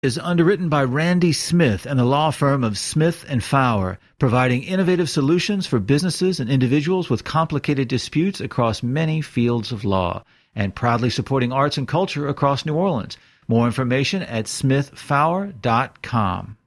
Is underwritten by Randy Smith and the law firm of Smith and Fowler, providing innovative solutions for businesses and individuals with complicated disputes across many fields of law, and proudly supporting arts and culture across New Orleans. More information at smithfowler.com.